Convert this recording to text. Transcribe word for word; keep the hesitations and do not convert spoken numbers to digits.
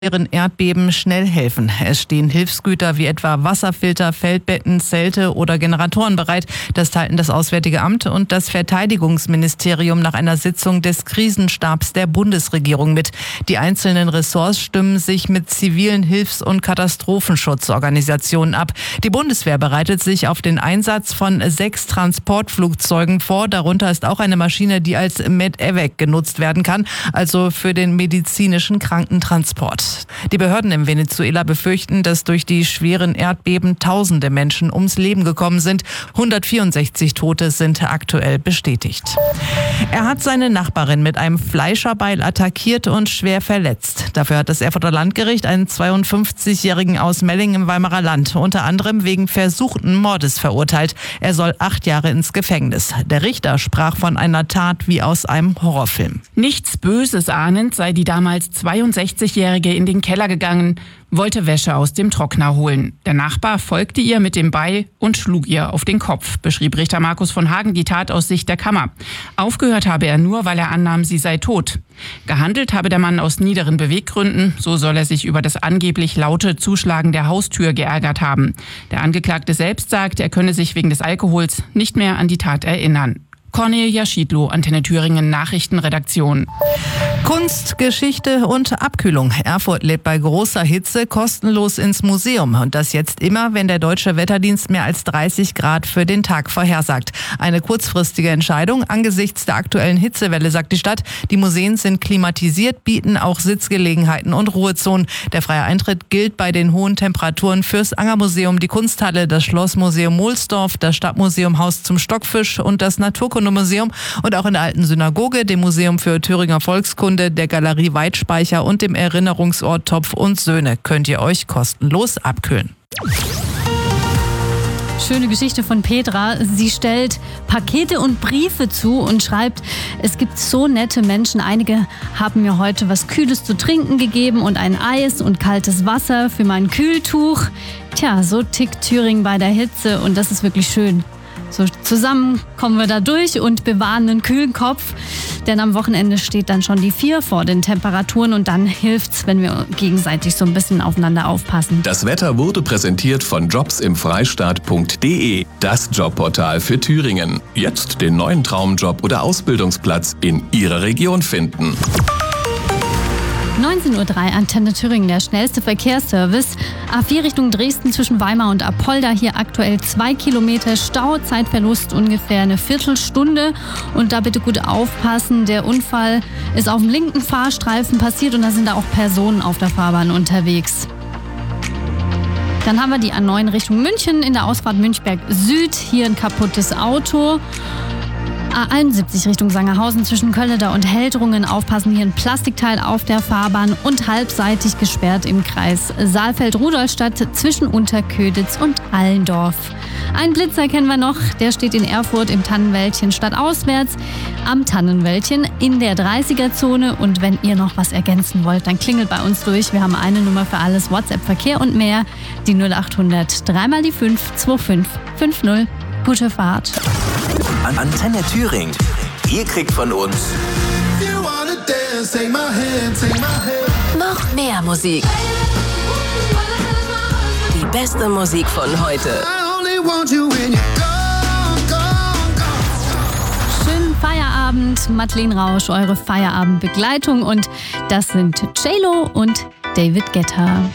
schweren Erdbeben schnell helfen. Es stehen Hilfsgüter wie etwa Wasserfilter, Feldbetten, Zelte oder Generatoren bereit. Das teilten das Auswärtige Amt und das Verteidigungsministerium nach einer Sitzung des Krisenstabs der Bundesregierung mit. Die einzelnen Ressorts stimmen sich mit zivilen Hilfs- und Katastrophenschutzorganisationen ab. Die Bundeswehr bereitet sich auf den Einsatz von sechs Transportflugzeugen vor. Darunter ist auch eine Maschine, die als Med-Evac genutzt werden kann, also für den medizinischen Krankentransport. Die Behörden in Venezuela befürchten, dass durch die schweren Erdbeben tausende Menschen ums Leben gekommen sind. hundertvierundsechzig Tote sind aktuell bestätigt. Er hat seine Nachbarin mit einem Fleischerbeil attackiert und schwer verletzt. Dafür hat das Erfurter Landgericht einen zweiundfünfzigjährigen aus Melling im Weimarer Land unter anderem wegen versuchten Mordes verurteilt. Er soll acht Jahre ins Gefängnis. Der Richter sprach von einer Tat wie aus einem Horrorfilm. Nichts Böses ahnend sei die damals zweiundsechzigjährige in den Keller gegangen, wollte Wäsche aus dem Trockner holen. Der Nachbar folgte ihr mit dem Beil und schlug ihr auf den Kopf, beschrieb Richter Markus von Hagen die Tat aus Sicht der Kammer. Aufgehört habe er nur, weil er annahm, sie sei tot. Gehandelt habe der Mann aus niederen Beweggründen, so soll er sich über das angeblich laute Zuschlagen der Haustür geärgert haben. Der Angeklagte selbst sagt, er könne sich wegen des Alkohols nicht mehr an die Tat erinnern. Cornelia Schiedlow, Antenne Thüringen Nachrichtenredaktion. Kunst, Geschichte und Abkühlung. Erfurt lädt bei großer Hitze kostenlos ins Museum. Und das jetzt immer, wenn der Deutsche Wetterdienst mehr als dreißig Grad für den Tag vorhersagt. Eine kurzfristige Entscheidung angesichts der aktuellen Hitzewelle, sagt die Stadt. Die Museen sind klimatisiert, bieten auch Sitzgelegenheiten und Ruhezonen. Der freie Eintritt gilt bei den hohen Temperaturen fürs Angermuseum, die Kunsthalle, das Schlossmuseum Mohlsdorf, das Stadtmuseum Haus zum Stockfisch und das Naturkundemuseum. Und auch in der Alten Synagoge, dem Museum für Thüringer Volkskunde, der Galerie Weitspeicher und dem Erinnerungsort Topf und Söhne könnt ihr euch kostenlos abkühlen. Schöne Geschichte von Petra. Sie stellt Pakete und Briefe zu und schreibt, es gibt so nette Menschen. Einige haben mir heute was Kühles zu trinken gegeben und ein Eis und kaltes Wasser für mein Kühltuch. Tja, so tickt Thüringen bei der Hitze und das ist wirklich schön. So zusammen kommen wir da durch und bewahren einen kühlen Kopf, denn am Wochenende steht dann schon die vier vor den Temperaturen und dann hilft's, wenn wir gegenseitig so ein bisschen aufeinander aufpassen. Das Wetter wurde präsentiert von jobs im freistaat punkt de, das Jobportal für Thüringen. Jetzt den neuen Traumjob oder Ausbildungsplatz in Ihrer Region finden. neunzehn Uhr drei, Antenne Thüringen, der schnellste Verkehrsservice. A vier Richtung Dresden zwischen Weimar und Apolda. Hier aktuell zwei Kilometer Stau, Zeitverlust ungefähr eine Viertelstunde. Und da bitte gut aufpassen, der Unfall ist auf dem linken Fahrstreifen passiert und da sind da auch Personen auf der Fahrbahn unterwegs. Dann haben wir die A neun Richtung München in der Ausfahrt Münchberg Süd. Hier ein kaputtes Auto. A einundsiebzig Richtung Sangerhausen zwischen Kölledau und Heldrungen. Aufpassen, hier ein Plastikteil auf der Fahrbahn und halbseitig gesperrt im Kreis Saalfeld-Rudolstadt zwischen Unterköditz und Allendorf. Ein Blitzer kennen wir noch, der steht in Erfurt im Tannenwäldchen stadtauswärts am Tannenwäldchen in der dreißiger-Zone. Und wenn ihr noch was ergänzen wollt, dann klingelt bei uns durch. Wir haben eine Nummer für alles, WhatsApp, Verkehr und mehr, die null acht hundert, dreimal die fünf, zwei fünf fünf null. Gute Fahrt. Antenne Thüringen. Ihr kriegt von uns noch mehr Musik. Die beste Musik von heute. Schönen Feierabend, Madeleine Rausch, eure Feierabendbegleitung. Und das sind J-Lo und David Guetta.